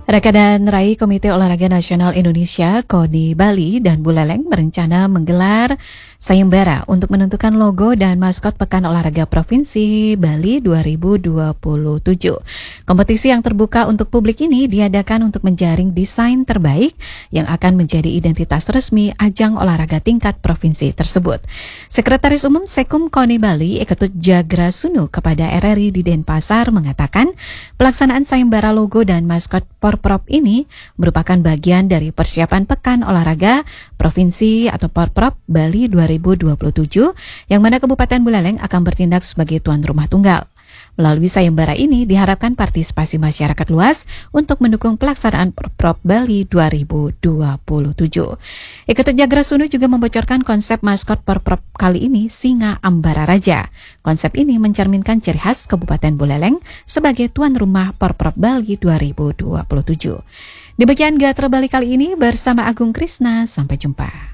Reka dan Rai Komite Olahraga Nasional Indonesia KONI Bali dan Buleleng berencana menggelar sayembara untuk menentukan logo dan maskot Pekan Olahraga Provinsi Bali 2027. Kompetisi yang terbuka untuk publik ini diadakan untuk menjaring desain terbaik yang akan menjadi identitas resmi ajang olahraga tingkat provinsi tersebut. Sekretaris Umum Sekum KONI Bali Eketut Jagrasunu kepada RRI di Denpasar mengatakan pelaksanaan sayembara logo dan maskot Porprov ini merupakan bagian dari persiapan Pekan Olahraga Provinsi atau Porprov Bali 2027 yang mana Kabupaten Buleleng akan bertindak sebagai tuan rumah tunggal. Melalui sayembara ini diharapkan partisipasi masyarakat luas untuk mendukung pelaksanaan Porprov Bali 2027. Eketut Jagrasunu juga membocorkan konsep maskot Porprov kali ini Singa Ambara Raja. Konsep ini mencerminkan ciri khas Kabupaten Buleleng sebagai tuan rumah Porprov Bali 2027. Demikian Gatra Bali kali ini bersama Agung Krisna. Sampai jumpa.